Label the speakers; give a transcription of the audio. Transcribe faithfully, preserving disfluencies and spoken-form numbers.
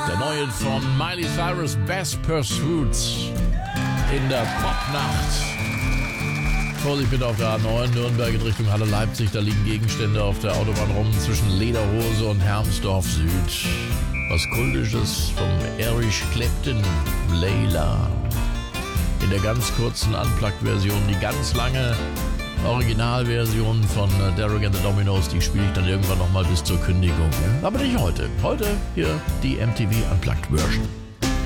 Speaker 1: Der neue von Miley Cyrus, Best Pursuit in der Popnacht. Vorsicht bitte auf der A neun, Nürnberg in Richtung Halle Leipzig. Da liegen Gegenstände auf der Autobahn rum zwischen Lederhose und Hermsdorf Süd. Was Kultisches vom Erich Clapton, Layla. In der ganz kurzen Unplugged-Version, die ganz lange Originalversion von Derek and the Dominos, die spiele ich dann irgendwann nochmal bis zur Kündigung. Aber nicht heute. Heute hier die M T V Unplugged-Version.